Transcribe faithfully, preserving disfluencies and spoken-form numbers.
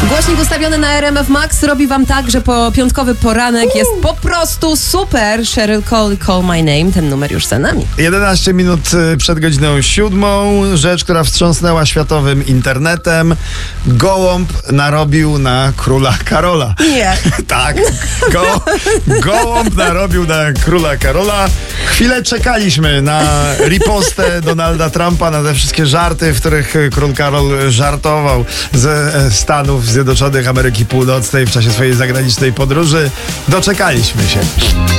Głośnik ustawiony na R M F Max robi wam tak, że po piątkowy poranek jest po prostu super. Sheryl Cole, Call My Name, ten numer już za nami. jedenaście minut przed godziną siódmą. Rzecz, która wstrząsnęła światowym internetem. Gołąb narobił na króla Karola. Nie. Tak. Go, gołąb narobił na króla Karola. Chwilę czekaliśmy na ripostę Donalda Trumpa, na te wszystkie żarty, w których król Karol żartował ze Stanów Zjednoczonych Ameryki Północnej w czasie swojej zagranicznej podróży. Doczekaliśmy się.